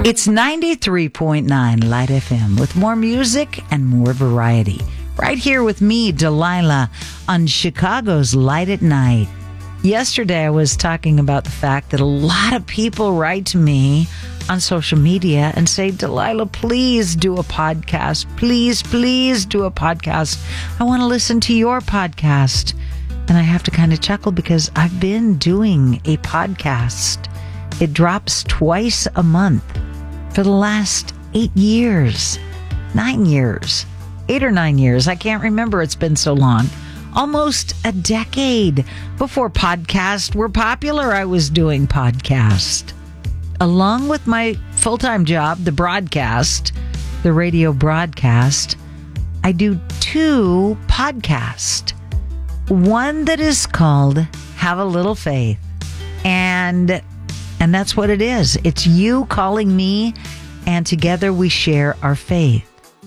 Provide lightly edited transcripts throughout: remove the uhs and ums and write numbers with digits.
It's 93.9 Light FM with more music and more variety. Right here with me, Delilah, on Chicago's Light at Night. Yesterday, I was talking about the fact that a lot of people write to me on social media and say, Delilah, please do a podcast. Please, please do a podcast. I want to listen to your podcast. And I have to kind of chuckle because I've been doing a podcast. It drops twice a month for the last 8 years, 9 years, 8 or 9 years. I can't remember. It's been so long. Almost a decade before podcasts were popular. I was doing podcast. Along with my full-time job, the broadcast, the radio broadcast, I do 2 podcasts. One that is called Have a Little Faith. And that's what it is. It's you calling me, and together we share our faith.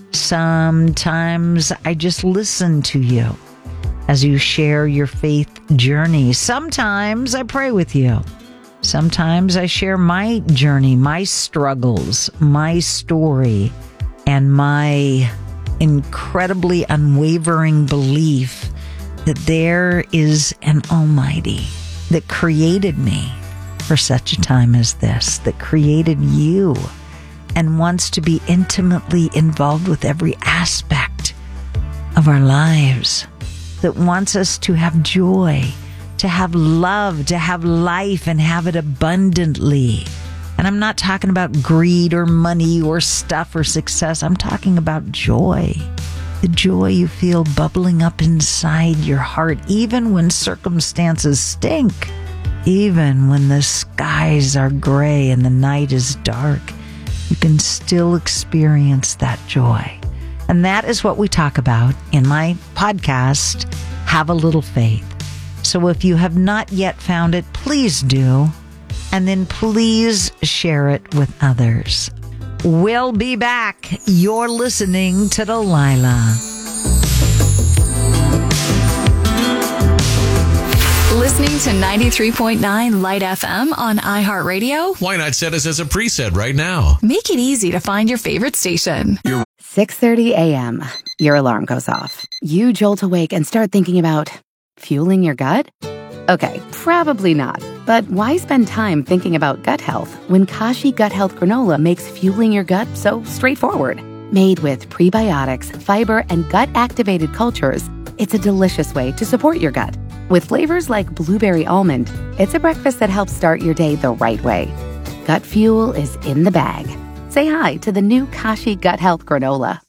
Sometimes I just listen to you as you share your faith journey. Sometimes I pray with you. Sometimes I share my journey, my struggles, my story, and my incredibly unwavering belief that there is an Almighty that created me for such a time as this, that created you and wants to be intimately involved with every aspect of our lives, that wants us to have joy, to have love, to have life, and have it abundantly. And I'm not talking about greed or money or stuff or success. I'm talking about joy. The joy you feel bubbling up inside your heart, even when circumstances stink, even when the skies are gray and the night is dark, you can still experience that joy. And that is what we talk about in my podcast, Have a Little Faith. So if you have not yet found it, please do. And then please share it with others. We'll be back. You're listening to Delilah. Listening to 93.9 Light FM on iHeartRadio? Why not set us as a preset right now? Make it easy to find your favorite station. 6:30 a.m. Your alarm goes off. You jolt awake and start thinking about fueling your gut? Okay, probably not. But why spend time thinking about gut health when Kashi Gut Health Granola makes fueling your gut so straightforward? Made with prebiotics, fiber, and gut-activated cultures, it's a delicious way to support your gut. With flavors like blueberry almond, it's a breakfast that helps start your day the right way. Gut fuel is in the bag. Say hi to the new Kashi Gut Health Granola.